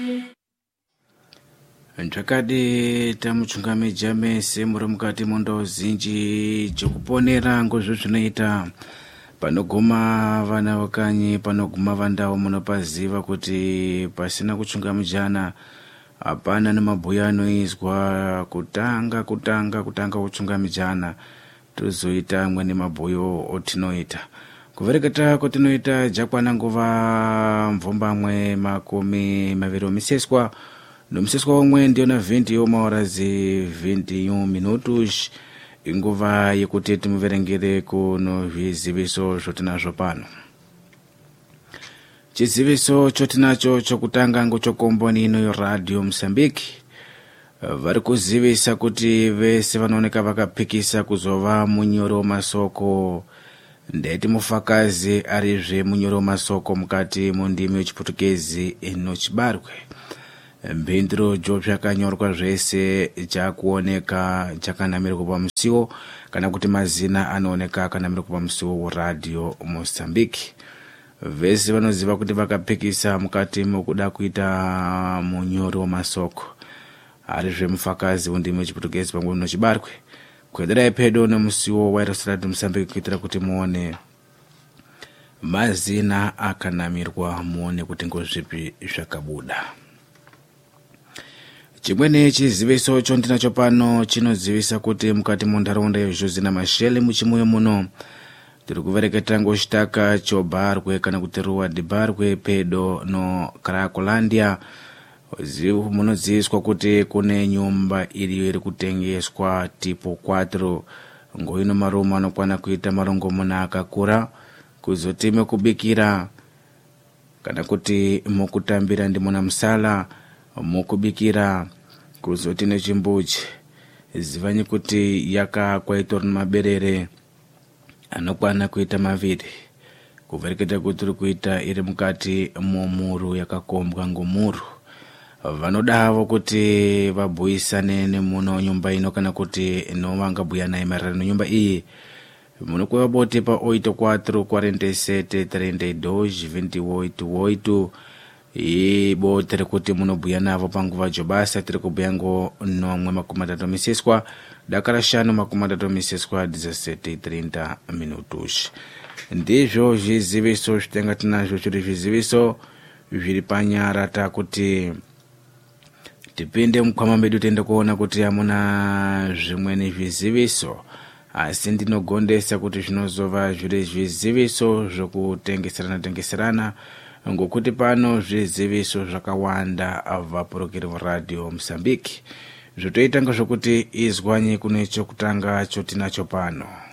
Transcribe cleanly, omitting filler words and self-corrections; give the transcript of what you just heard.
Ntakadi tamuchungamidza mese muri mukati mondau zinji dzekuponera ngozvo zvinoita panoguma vana vakanyi panoguma vandau munopaziva kuti pasina kuchungamidzana hapana nemabhuya anoizwa kutanga kuchungamidzana tozoita amweni mabhuyo otinoita kuvereketa kwatinoita jakwana nguva mvumbamwe makumi maviri omiseswa nomuseswa umwe ndiona 20 yomaorazi 21 minutos inguva yekuti timuverengere kuno zviziviso zvotinazvo pano. Chiziviso chotinacho chokutanga ngochokomboni ino yoradio Mozambique vari kuzivisa kuti vese vanooneka vakapikisa kuzova munyori wemasoko ndeti mufakazi arizve munyori wemasoko mukati mundimi yechiputukezi inochibarwe. Mbindiro zvyakanyorwa zvese chakuoneka chakanamirwa pamusiwo kana kuti mazina anooneka akanamirwa pamusiwo weradio Mozambique. Vese vanoziva kuti vakapikisa mukati mokuda kuita munyori wemasoko arizve mufakazi wendimi yechiputukezi panguva inochibarwe kuenderai pedo nemusiwo wairadio Mozambique kuitira kuti muone mazina akanamirwa muone kuti ngozvipi zvakabuda. Chimwene chiziviso chondinacho pano chinozivisa kuti mukati muntaraunda yezvozi namashele muchimuyo muno tiri kuvereketa ngochitaka chobarwe kana kuti ruwadi barwe pedo no Karakolandia munoziviswa kuti kune nyumba iriyo iri kutengeswa tipo 4 ngoino marume anokwana kuita marongomuna akakura kuzoti mekubikira kana kuti mukutambira ndimona musala mukubikira kuzoti nechimbuchi zivanyi kuti yakakwaitwa nemaberere anokwana kuita maviri kuvereketa kuti iri kuita iri mukati momuru yakakombwa ngomuru. Vanodavo kuti vabhuisane nemuno nyumba ino kana kuti novangabhuya naye maererano nenyumba iyi munokuva bote pa 84 47 32 28 bote rekuti munobhuya navo panguva jobasa tiri kubhuya ngo nomwe makumi atatu miseswa dakara shanu makumi atatu miseswa 17:30 minutos. Ndizvo zviziviso zvitenga tinazvo zviri zviziviso zviri panyara takuti tipinde mukwama medu tiende kuona kuti hamuna zvimweni zviziviso asi ndinogondesa kuti zvinozova zviri zviziviso zvokutengeserana ngokuti pano zviziviso zvakawanda vapurukiri veradio Mozambique zvotoita ngezvokuti izwanyi kune chokutanga chotinacho pano.